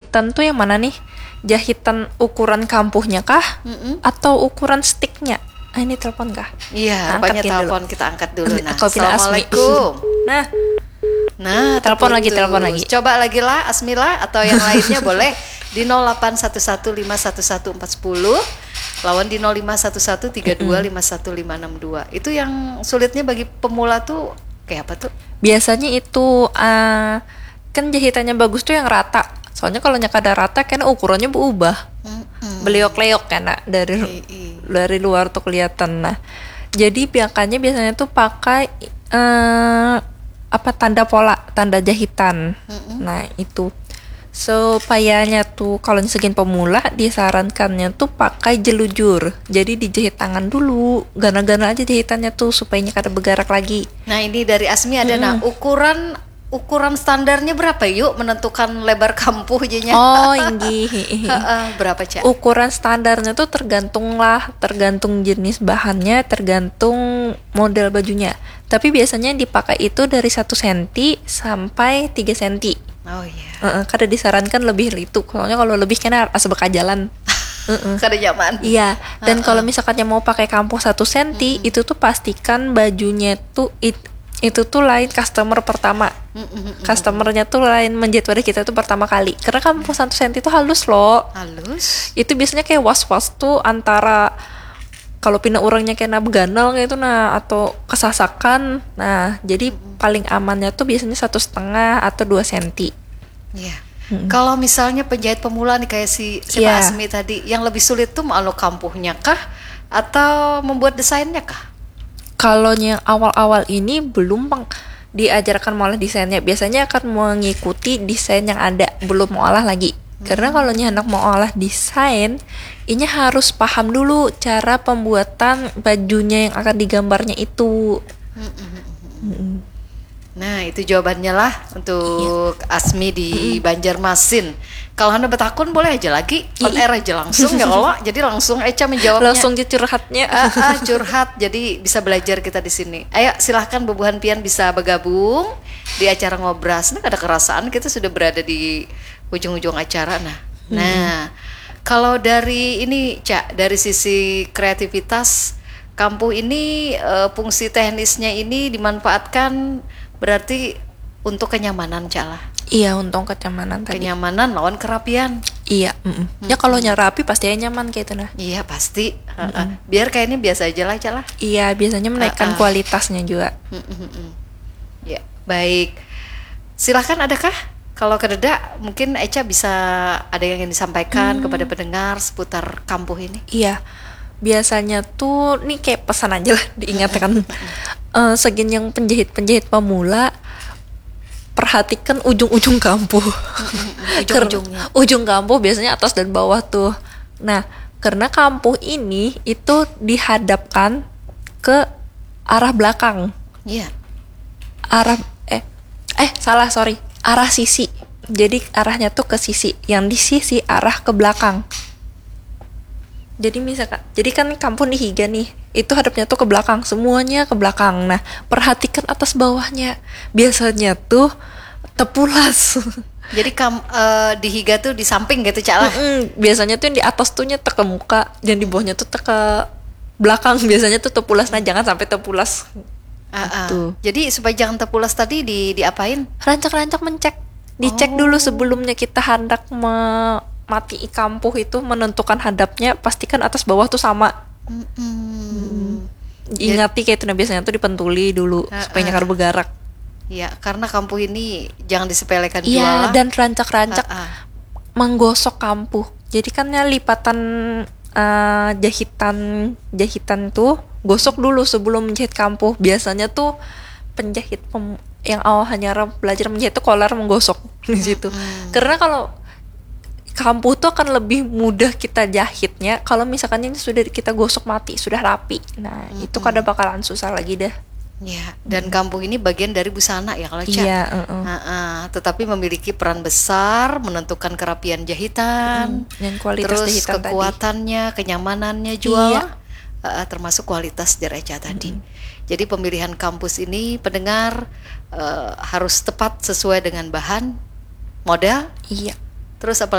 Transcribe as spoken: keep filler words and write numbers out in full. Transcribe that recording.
jahitan tuh yang mana nih? Jahitan ukuran kampuhnya kah? Mm-mm. Atau ukuran sticknya? Ah, ini telepon kah? Iya, Angkat rupanya ya telepon, kita angkat dulu. Nah, Kau pindah Asmi. Assalamualaikum. Nah, Nah, Telepon lagi, terputus. telepon lagi. Coba lagi lah Asmila atau yang lainnya boleh di nol delapan satu satu lima satu satu empat nol nol lawan di nol lima satu satu tiga dua lima satu lima enam dua. Itu yang sulitnya bagi pemula tuh kayak apa tuh? biasanya itu uh, kan jahitannya bagus tuh yang rata. Soalnya kalau nyakada rata kan ukurannya berubah. Mm-mm. Beliok-leok kan nah, dari I- i. dari luar tuh kelihatan. Nah, jadi biakannya biasanya tuh pakai uh, apa tanda pola, tanda jahitan. Mm-mm. Nah, itu supayanya tuh kalau segin pemula disarankannya tuh pakai jelujur. Jadi dijahit tangan dulu, gana-gana aja jahitannya tuh supaya kada bergerak lagi. Nah, ini dari Asmi ada nah ukuran ukuran standarnya berapa yuk menentukan lebar kampuh jadinya? Oh, inggi. Heeh, berapa, Cak? Ukuran standarnya tuh tergantung lah, tergantung jenis bahannya, tergantung model bajunya. Tapi biasanya yang dipakai itu dari satu senti sampai tiga senti. Oh iya. Heeh, kada disarankan lebih itu. Soalnya kalau lebih kan asa bekajalan. Heeh. Kada nyaman. Iya, dan kalau misalkannya mau pakai kampuh satu senti, itu tuh pastikan bajunya tuh it, itu tuh lain customer pertama. Customernya tuh lain menjahit wadah kita tuh pertama kali. Karena kampuh satu senti tuh halus loh. Halus. Itu biasanya kayak was-was tuh antara kalau pindah orangnya kena beganal kayak itu nah atau kesasakan. Nah, jadi paling amannya tuh biasanya satu setengah atau dua senti. Iya. Kalau misalnya penjahit pemula nih kayak si si Iya. Pak Asmi tadi, yang lebih sulit tuh malu kampuhnya kah atau membuat desainnya kah? Kalau yang awal-awal ini belum peng diajarkan mengolah desainnya. Biasanya akan mengikuti desain yang ada, belum mengolah lagi. Karena kalau nih anak mau olah desain, ini harus paham dulu cara pembuatan bajunya yang akan digambarnya itu. Mm-mm. Nah, itu jawabannya lah untuk Asmi di Banjarmasin. Kalau Anda bertakun boleh aja lagi on air aja langsung ya Allah. Jadi langsung Eca menjawabnya. Langsung aja curhatnya. Ah, ah, curhat, jadi bisa belajar kita di sini. Ayo silahkan Bubuhan Pian bisa bergabung di acara ngobras. Nah, ada kerasaan kita sudah berada di ujung-ujung acara. Nah, hmm. nah kalau dari ini Cak, dari sisi kreativitas kampuh ini eh, fungsi teknisnya ini dimanfaatkan berarti untuk kenyamanan Cak lah. Iya, untuk kenyamanan tadi. Kenyamanan lawan kerapian. Iya, mm-mm. Ya kalau rapi pasti nyaman kayak itu nah. Iya pasti. Uh-uh. Biar kayak ini biasa aja lah Cak lah. Iya, biasanya menaikkan Uh-uh. kualitasnya juga. Mm-mm. Ya, baik. Silahkan adakah? Kalau kededa mungkin Eca bisa ada yang ingin disampaikan hmm. kepada pendengar seputar kampuh ini. Iya, biasanya tuh nih kayak pesan aja lah diingatkan. uh, segin yang penjahit-penjahit pemula, perhatikan ujung-ujung kampuh. Ujung-ujungnya. Ujung kampuh biasanya atas dan bawah tuh. Nah, karena kampuh ini itu dihadapkan ke arah belakang. Iya. Arah eh eh salah sorry arah sisi. Jadi arahnya tuh ke sisi. Yang di sisi arah ke belakang. Jadi misalkan, jadi kan kampuh di higa nih, itu hadapnya tuh ke belakang, semuanya ke belakang. Nah, perhatikan atas bawahnya. Biasanya tuh tepulas. Jadi kam, uh, di higa tuh di samping gitu Cak lah. Mm-mm. Biasanya tuh yang di atas tuh nyetek ke muka, dan di bawahnya tuh tek ke belakang. Biasanya tuh tepulas, nah jangan sampai tepulas. Uh-uh. Tuh. Jadi supaya jangan terpulas tadi di diapain? Rancak-rancak mencek, dicek Oh. dulu sebelumnya kita hendak me- mati kampuh itu menentukan hadapnya, pastikan atas bawah tuh sama. Mm-mm. Ingati kayak itu nah biasanya tuh dipentuli dulu Uh-uh. supaya nyakar bergerak. Ya, karena kampuh ini jangan disepelekan Iya, jual. dan rancak-rancak Uh-uh. menggosok kampuh. Jadi kan ya lipatan uh, jahitan jahitan tuh gosok dulu sebelum menjahit kampuh. Biasanya tuh penjahit pem- yang awal hanya belajar menjahit tuh kolar menggosok di situ. Hmm. Karena kalau kampuh tuh akan lebih mudah kita jahitnya kalau misalkan ini sudah kita gosok mati, sudah rapi. Nah, hmm. itu kada bakalan susah lagi dah. Ya, dan kampuh ini bagian dari busana ya kalau Cak. Iya, uh-uh. Uh-uh. Tetapi memiliki peran besar menentukan kerapian jahitan, Hmm, dan kualitas terus jahitan tadi. kekuatannya, kenyamanannya juga, Iya. uh, termasuk kualitas dari Eca tadi. Jadi pemilihan kampus ini pendengar uh, harus tepat sesuai dengan bahan, model, Iya. terus apa